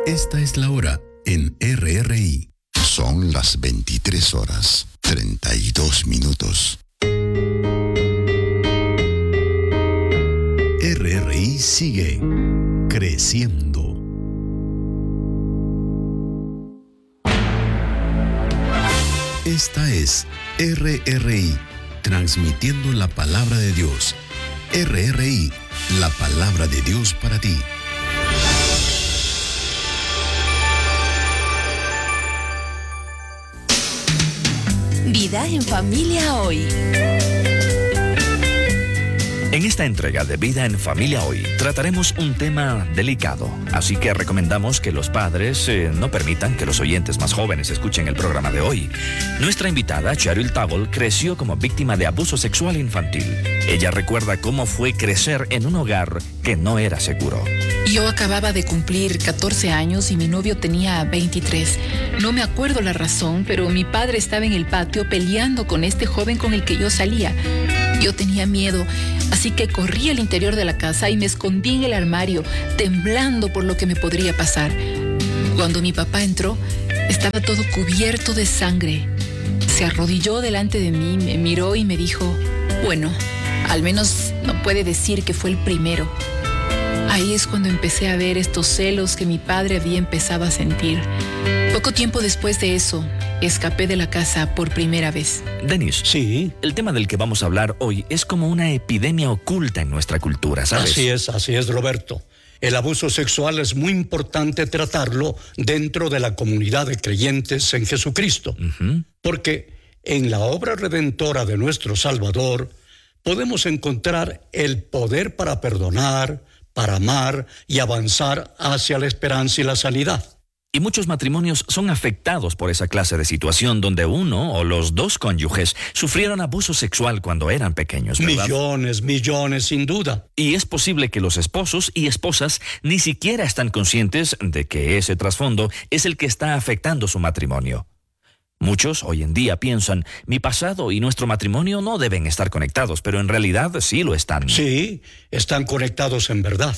Esta es la hora en RRI. Son las 23:32. RRI sigue creciendo. Esta es RRI, transmitiendo la palabra de Dios. RRI, la palabra de Dios para ti. Vida en Familia Hoy. En esta entrega de Vida en Familia Hoy trataremos un tema delicado, así que recomendamos que los padres no permitan que los oyentes más jóvenes escuchen el programa de hoy. Nuestra invitada, Cheryl Taggle, creció como víctima de abuso sexual infantil. Ella recuerda cómo fue crecer en un hogar que no era seguro. Yo acababa de cumplir 14 años y mi novio tenía 23. No me acuerdo la razón, pero mi padre estaba en el patio peleando con este joven con el que yo salía. Yo tenía miedo, así que corrí al interior de la casa y me escondí en el armario, temblando por lo que me podría pasar. Cuando mi papá entró, estaba todo cubierto de sangre. Se arrodilló delante de mí, me miró y me dijo, bueno, al menos no puede decir que fue el primero. Ahí es cuando empecé a ver estos celos que mi padre había empezado a sentir. Poco tiempo después de eso, escapé de la casa por primera vez. Denis, sí, el tema del que vamos a hablar hoy es como una epidemia oculta en nuestra cultura, ¿sabes? Así es, Roberto. El abuso sexual es muy importante tratarlo dentro de la comunidad de creyentes en Jesucristo. Porque en la obra redentora de nuestro Salvador podemos encontrar el poder para perdonar, para amar y avanzar hacia la esperanza y la sanidad. Y muchos matrimonios son afectados por esa clase de situación donde uno o los dos cónyuges sufrieron abuso sexual cuando eran pequeños, ¿verdad? Millones, sin duda. Y es posible que los esposos y esposas ni siquiera están conscientes de que ese trasfondo es el que está afectando su matrimonio. Muchos hoy en día piensan, mi pasado y nuestro matrimonio no deben estar conectados, pero en realidad sí lo están. Sí, están conectados en verdad.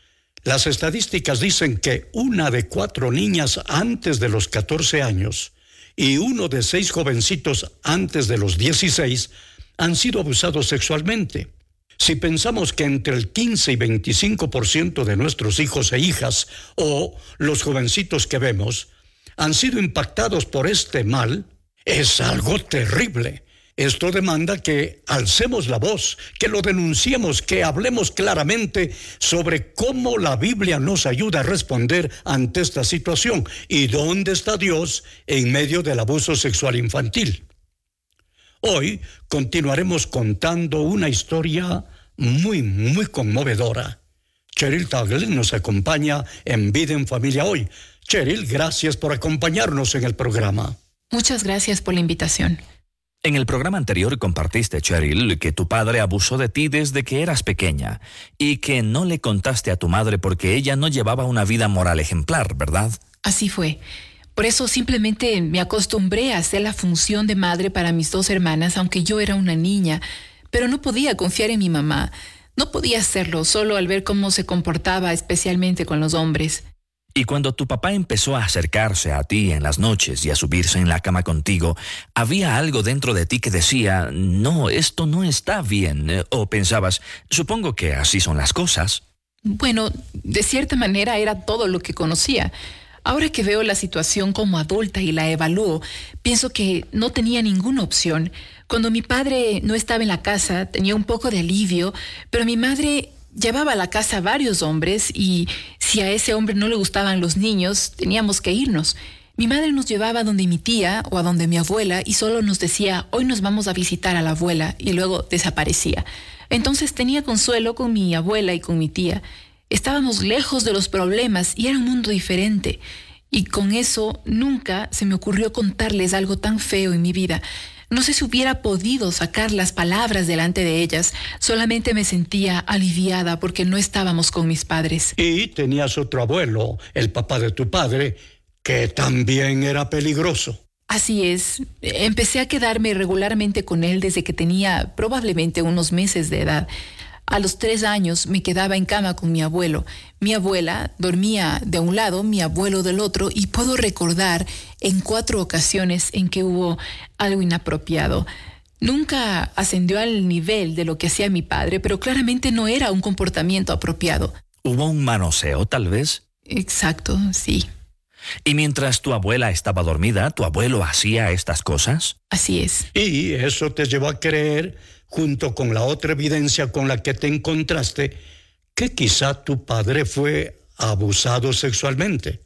Las estadísticas dicen que 1 de 4 niñas antes de los 14 años y 1 de 6 jovencitos antes de los 16 han sido abusados sexualmente. Si pensamos que entre el 15 y 25% de nuestros hijos e hijas o los jovencitos que vemos han sido impactados por este mal, es algo terrible. Esto demanda que alcemos la voz, que lo denunciemos, que hablemos claramente sobre cómo la Biblia nos ayuda a responder ante esta situación y dónde está Dios en medio del abuso sexual infantil. Hoy continuaremos contando una historia muy conmovedora. Cheryl Taggle nos acompaña en Vida en Familia Hoy. Cheryl, gracias por acompañarnos en el programa. Muchas gracias por la invitación. En el programa anterior compartiste, Cheryl, que tu padre abusó de ti desde que eras pequeña y que no le contaste a tu madre porque ella no llevaba una vida moral ejemplar, ¿verdad? Así fue. Por eso simplemente me acostumbré a hacer la función de madre para mis 2 hermanas, aunque yo era una niña, pero no podía confiar en mi mamá. No podía hacerlo solo al ver cómo se comportaba, especialmente con los hombres. Y cuando tu papá empezó a acercarse a ti en las noches y a subirse en la cama contigo, ¿había algo dentro de ti que decía, no, esto no está bien? ¿O pensabas, supongo que así son las cosas? Bueno, de cierta manera era todo lo que conocía. Ahora que veo la situación como adulta y la evalúo, pienso que no tenía ninguna opción. Cuando mi padre no estaba en la casa, tenía un poco de alivio, pero mi madre llevaba a la casa a varios hombres y si a ese hombre no le gustaban los niños, teníamos que irnos. Mi madre nos llevaba a donde mi tía o a donde mi abuela y solo nos decía, hoy nos vamos a visitar a la abuela, y luego desaparecía. Entonces tenía consuelo con mi abuela y con mi tía. Estábamos lejos de los problemas y era un mundo diferente. Y con eso nunca se me ocurrió contarles algo tan feo en mi vida. No sé si hubiera podido sacar las palabras delante de ellas. Solamente me sentía aliviada porque no estábamos con mis padres. Y tenías otro abuelo, el papá de tu padre, que también era peligroso. Así es. Empecé a quedarme regularmente con él desde que tenía probablemente unos meses de edad. A los 3 años me quedaba en cama con mi abuelo. Mi abuela dormía de un lado, mi abuelo del otro, y puedo recordar en 4 ocasiones en que hubo algo inapropiado. Nunca ascendió al nivel de lo que hacía mi padre, pero claramente no era un comportamiento apropiado. ¿Hubo un manoseo, tal vez? Exacto, sí. ¿Y mientras tu abuela estaba dormida, tu abuelo hacía estas cosas? Así es. Y eso te llevó a creer, junto con la otra evidencia con la que te encontraste, que quizá tu padre fue abusado sexualmente.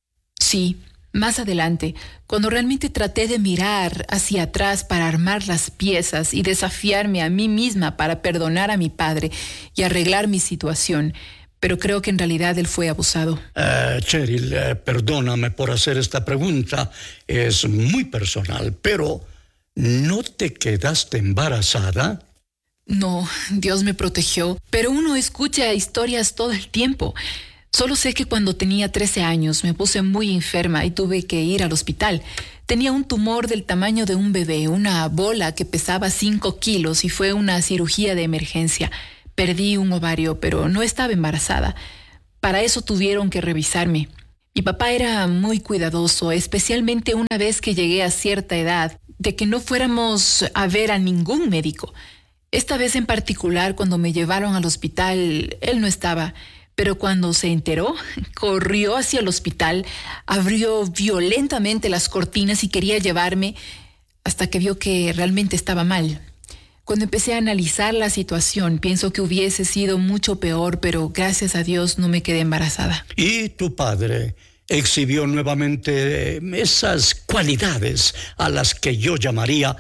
Sí, más adelante, cuando realmente traté de mirar hacia atrás para armar las piezas y desafiarme a mí misma para perdonar a mi padre y arreglar mi situación, pero creo que en realidad él fue abusado. Cheryl, perdóname por hacer esta pregunta, es muy personal, pero ¿no te quedaste embarazada? No, Dios me protegió, pero uno escucha historias todo el tiempo. Solo sé que cuando tenía 13 años me puse muy enferma y tuve que ir al hospital. Tenía un tumor del tamaño de un bebé, una bola que pesaba 5 kilos y fue una cirugía de emergencia. Perdí un ovario, pero no estaba embarazada. Para eso tuvieron que revisarme. Mi papá era muy cuidadoso, especialmente una vez que llegué a cierta edad, de que no fuéramos a ver a ningún médico. Esta vez en particular, cuando me llevaron al hospital, él no estaba. Pero cuando se enteró, corrió hacia el hospital, abrió violentamente las cortinas y quería llevarme hasta que vio que realmente estaba mal. Cuando empecé a analizar la situación, pienso que hubiese sido mucho peor, pero gracias a Dios no me quedé embarazada. ¿Y tu padre exhibió nuevamente esas cualidades a las que yo llamaría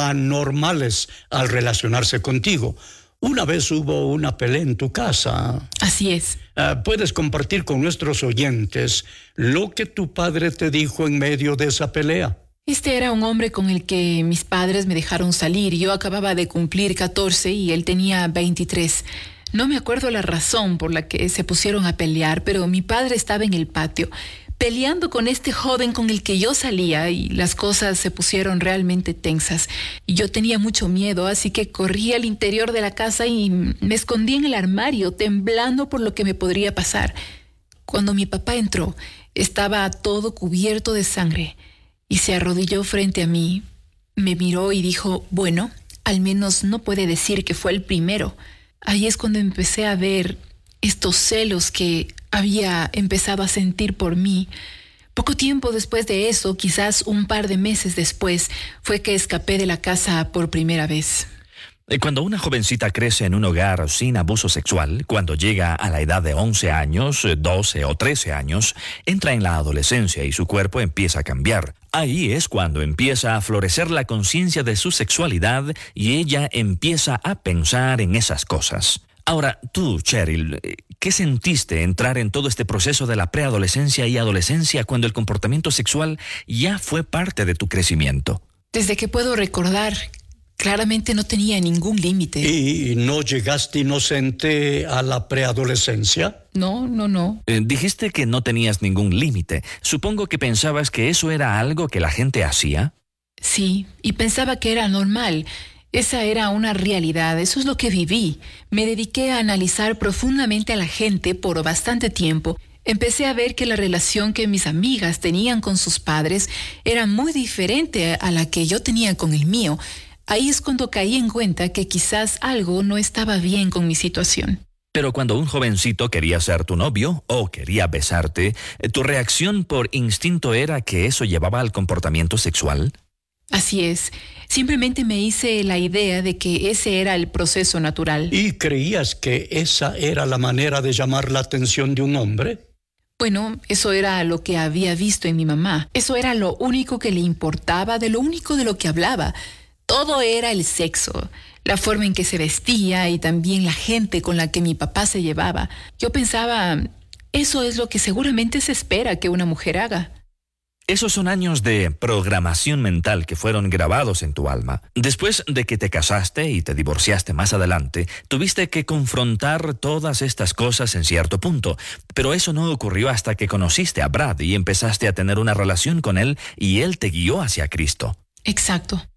anormales al relacionarse contigo? Una vez hubo una pelea en tu casa. Así es. ¿Puedes compartir con nuestros oyentes lo que tu padre te dijo en medio de esa pelea? Este era un hombre con el que mis padres me dejaron salir. Yo acababa de cumplir 14 y él tenía 23. No me acuerdo la razón por la que se pusieron a pelear, pero mi padre estaba en el patio peleando con este joven con el que yo salía y las cosas se pusieron realmente tensas. Y yo tenía mucho miedo, así que corrí al interior de la casa y me escondí en el armario, temblando por lo que me podría pasar. Cuando mi papá entró, estaba todo cubierto de sangre y se arrodilló frente a mí. Me miró y dijo, bueno, al menos no puede decir que fue el primero. Ahí es cuando empecé a ver estos celos que había empezado a sentir por mí. Poco tiempo después de eso, quizás un par de meses después, fue que escapé de la casa por primera vez. Cuando una jovencita crece en un hogar sin abuso sexual, cuando llega a la edad de 11 años, 12 o 13 años, entra en la adolescencia y su cuerpo empieza a cambiar. Ahí es cuando empieza a florecer la conciencia de su sexualidad y ella empieza a pensar en esas cosas. Ahora, tú, Cheryl, ¿qué sentiste entrar en todo este proceso de la preadolescencia y adolescencia cuando el comportamiento sexual ya fue parte de tu crecimiento? Desde que puedo recordar, claramente no tenía ningún límite. ¿Y no llegaste inocente a la preadolescencia? No. Dijiste que no tenías ningún límite. Supongo que pensabas que eso era algo que la gente hacía. Sí, y pensaba que era normal. Esa era una realidad, eso es lo que viví. Me dediqué a analizar profundamente a la gente por bastante tiempo. Empecé a ver que la relación que mis amigas tenían con sus padres era muy diferente a la que yo tenía con el mío. Ahí es cuando caí en cuenta que quizás algo no estaba bien con mi situación. Pero cuando un jovencito quería ser tu novio o quería besarte, ¿tu reacción por instinto era que eso llevaba al comportamiento sexual? Así es. Simplemente me hice la idea de que ese era el proceso natural. ¿Y creías que esa era la manera de llamar la atención de un hombre? Bueno, eso era lo que había visto en mi mamá. Eso era lo único que le importaba, de lo único de lo que hablaba. Todo era el sexo, la forma en que se vestía y también la gente con la que mi papá se llevaba. Yo pensaba, eso es lo que seguramente se espera que una mujer haga. Esos son años de programación mental que fueron grabados en tu alma. Después de que te casaste y te divorciaste más adelante, tuviste que confrontar todas estas cosas en cierto punto. Pero eso no ocurrió hasta que conociste a Brad y empezaste a tener una relación con él y él te guió hacia Cristo. Exacto.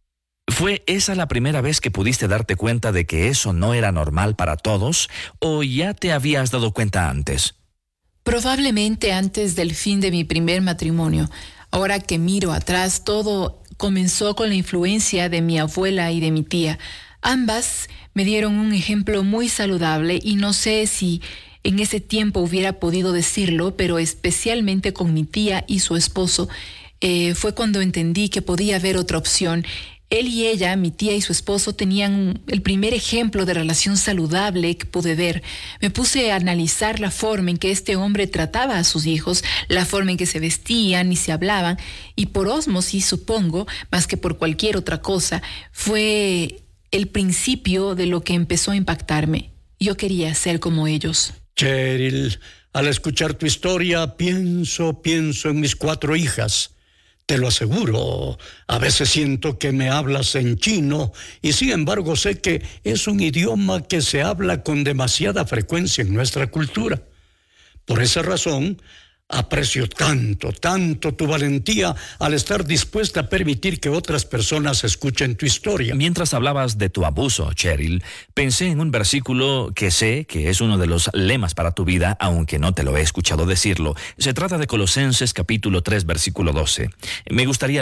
¿Fue esa la primera vez que pudiste darte cuenta de que eso no era normal para todos o ya te habías dado cuenta antes? Probablemente antes del fin de mi primer matrimonio. Ahora que miro atrás, todo comenzó con la influencia de mi abuela y de mi tía. Ambas me dieron un ejemplo muy saludable y no sé si en ese tiempo hubiera podido decirlo, pero especialmente con mi tía y su esposo, fue cuando entendí que podía haber otra opción. Él y ella, mi tía y su esposo, tenían el primer ejemplo de relación saludable que pude ver. Me puse a analizar la forma en que este hombre trataba a sus hijos, la forma en que se vestían y se hablaban, y por ósmosis, supongo, más que por cualquier otra cosa, fue el principio de lo que empezó a impactarme. Yo quería ser como ellos. Cheryl, al escuchar tu historia, pienso en mis 4 hijas. Te lo aseguro, a veces siento que me hablas en chino y sin embargo sé que es un idioma que se habla con demasiada frecuencia en nuestra cultura. Por esa razón, aprecio tanto tu valentía al estar dispuesta a permitir que otras personas escuchen tu historia. Mientras hablabas de tu abuso, Cheryl, pensé en un versículo que sé que es uno de los lemas para tu vida, aunque no te lo he escuchado decirlo. Se trata de Colosenses capítulo 3, versículo 12. Me gustaría